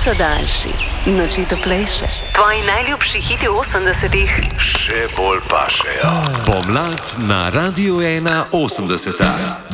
so daljši, noči toplejše. Tvoji najljubši hiti 80-ih še bolj pašejo. Pomlad na Radiu 1 80.